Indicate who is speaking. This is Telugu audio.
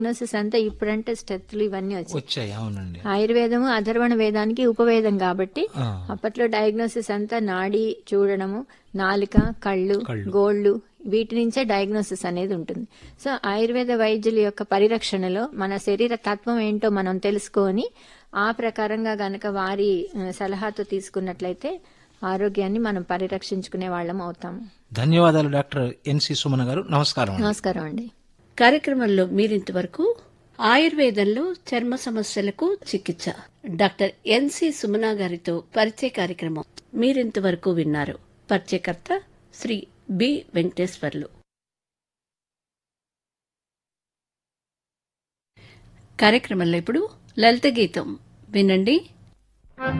Speaker 1: డయాగ్నోసిస్ అంతా ఇప్పుడంటే స్టెత్లు ఇవన్నీ
Speaker 2: వచ్చాయి. అవునండి.
Speaker 1: ఆయుర్వేదము అధర్వణ వేదానికి ఉపవేదం కాబట్టి
Speaker 2: ఆ,
Speaker 1: అప్పట్లో డయాగ్నోసిస్ అంతా నాడి చూడడము, నాలుక, కళ్ళు,
Speaker 2: కళ్ళు.
Speaker 1: గోళ్లు, వీటి నుంచే డయాగ్నోసిస్ అనేది ఉంటుంది. సో ఆయుర్వేద వైద్యుల యొక్క పరిరక్షణలో మన శరీర తత్వం ఏంటో మనం తెలుసుకొని ఆ ప్రకారంగా గనక వారి సలహాతో తీసుకున్నట్లయితే ఆరోగ్యాన్ని మనం పరిరక్షించుకునే వాళ్ళం అవుతాము.
Speaker 2: ధన్యవాదాలు డాక్టర్ ఎన్సి సుమన గారు. నమస్కారం.
Speaker 1: నమస్కారం అండి.
Speaker 3: కార్యక్రమంలో మీరింతవరకు ఆయుర్వేదంలో చర్మ సమస్యలకు చికిత్స డాక్టర్ ఎన్సి సుమన గారితో పరిచయ కార్యక్రమం మీరింతవరకు విన్నారు. పరిచయకర్త శ్రీ బి వెంకటేశ్వర్లు. కార్యక్రమంలో ఇప్పుడు లలిత గీతం వినండి.